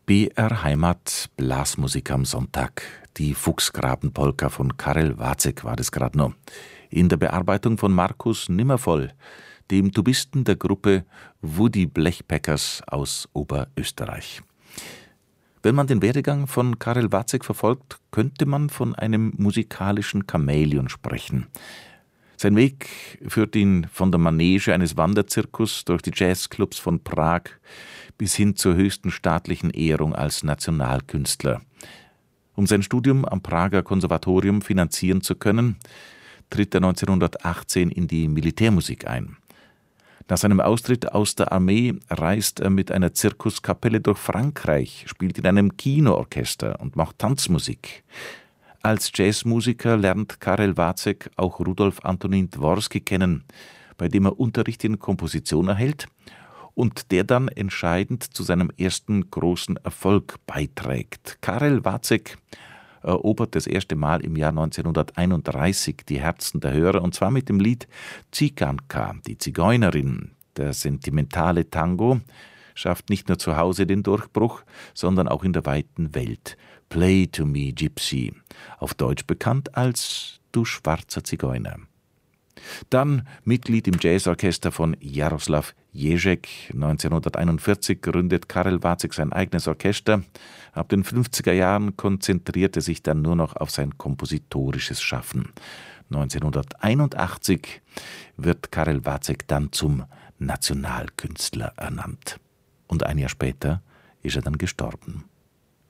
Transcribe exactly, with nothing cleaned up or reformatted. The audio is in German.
B R Heimat, Blasmusik am Sonntag. Die Fuchsgraben-Polka von Karel Vacek war das gerade noch. In der Bearbeitung von Markus Nimmervoll, dem Tubisten der Gruppe Woody Blechpackers aus Oberösterreich. Wenn man den Werdegang von Karel Vacek verfolgt, könnte man von einem musikalischen Chamäleon sprechen. Sein Weg führt ihn von der Manege eines Wanderzirkus durch die Jazzclubs von Prag bis hin zur höchsten staatlichen Ehrung als Nationalkünstler. Um sein Studium am Prager Konservatorium finanzieren zu können, tritt er neunzehnhundertachtzehn in die Militärmusik ein. Nach seinem Austritt aus der Armee reist er mit einer Zirkuskapelle durch Frankreich, spielt in einem Kinoorchester und macht Tanzmusik. Als Jazzmusiker lernt Karel Vacek auch Rudolf Antonin Dworsky kennen, bei dem er Unterricht in Komposition erhält und der dann entscheidend zu seinem ersten großen Erfolg beiträgt. Karel Vacek erobert das erste Mal im Jahr neunzehnhunderteinunddreißig die Herzen der Hörer, und zwar mit dem Lied Циганка, die Zigeunerin. Der sentimentale Tango schafft nicht nur zu Hause den Durchbruch, sondern auch in der weiten Welt. Play to me, Gypsy, auf Deutsch bekannt als Du schwarzer Zigeuner. Dann Mitglied im Jazzorchester von Jaroslav Ježek. neunzehnhunderteinundvierzig gründet Karel Vacek sein eigenes Orchester. Ab den fünfziger Jahren konzentriert er sich dann nur noch auf sein kompositorisches Schaffen. neunzehnhunderteinundachtzig wird Karel Vacek dann zum Nationalkünstler ernannt. Und ein Jahr später ist er dann gestorben.